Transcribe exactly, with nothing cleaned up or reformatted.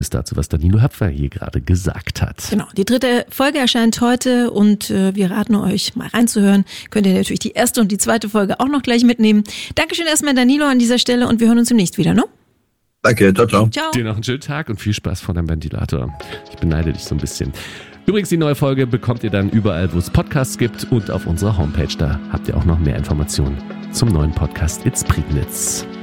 bis dazu, was Danilo Höpfner hier gerade gesagt hat. Genau, die dritte Folge erscheint heute und äh, wir raten euch mal reinzuhören. Könnt ihr natürlich die erste und die zweite Folge auch noch gleich mitnehmen. Dankeschön erstmal Danilo an dieser Stelle und wir hören uns demnächst wieder, ne? Danke, ciao, ciao. Ciao. Dir noch einen schönen Tag und viel Spaß vor deinem Ventilator. Ich beneide dich so ein bisschen. Übrigens, die neue Folge bekommt ihr dann überall, wo es Podcasts gibt und auf unserer Homepage. Da habt ihr auch noch mehr Informationen zum neuen Podcast It's Prignitz.